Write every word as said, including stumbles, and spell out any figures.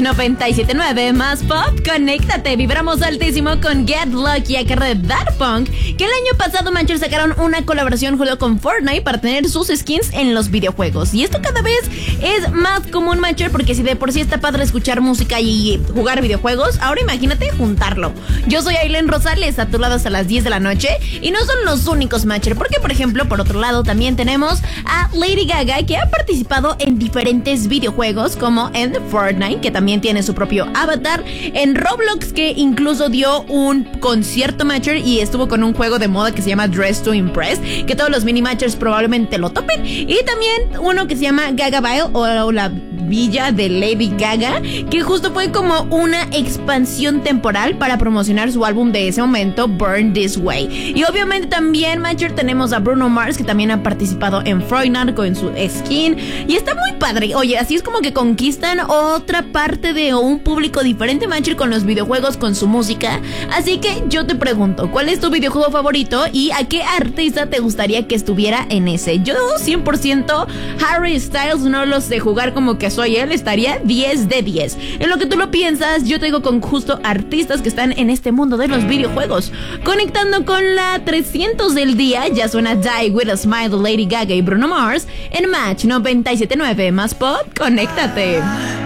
noventa y siete punto nueve más pop, conéctate, vibramos altísimo con Get Lucky a cargo de Daft Punk, que el año pasado, Matcher, sacaron una colaboración junto con Fortnite para tener sus skins en los videojuegos. Y esto cada vez es más común, Matcher, porque si de por sí está padre escuchar música y jugar videojuegos, ahora imagínate juntarlo. Yo soy Aileen Rosales, a tu lado hasta las diez de la noche, y no son los únicos, Matcher, porque por ejemplo, por otro lado, también tenemos a Lady Gaga, que ha participado en diferentes videojuegos, como en Fortnite, que también tiene su propio avatar, en Roblox, que incluso dio un concierto, Matcher, y estuvo con un juego de moda que se llama Dress to Impress, que todos los mini Matchers probablemente lo topen, y también uno que se llama Gagaville, o la Villa de Lady Gaga, que justo fue como una expansión temporal para promocionar su álbum de ese momento, Burn This Way. Y obviamente también, Matcher, tenemos a Bruno Mars, que también ha participado en Fortnite con su skin, y está muy padre. Oye, así es como que conquistan otra parte de un público diferente, Matcher, con los videojuegos, con su música. Así que yo te pregunto, ¿cuál es tu videojuego favorito y a qué artista te gustaría que estuviera en ese? Yo cien por ciento Harry Styles, no lo sé jugar como que soy él, estaría diez de diez. En lo que tú lo piensas, yo te digo con justo artistas que están en este mundo de los videojuegos. Conectando con la trescientos del día, ya suena Die With A Smile de Lady Gaga y Bruno Mars en Match noventa y siete punto nueve más pop, conéctate.